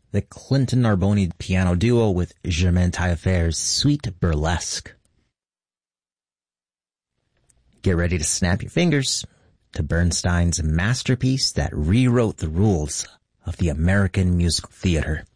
the Clinton Narboni piano duo with Germaine Taillefer's Sweet Burlesque. Get ready to snap your fingers to Bernstein's masterpiece that rewrote the rules of the American musical theater.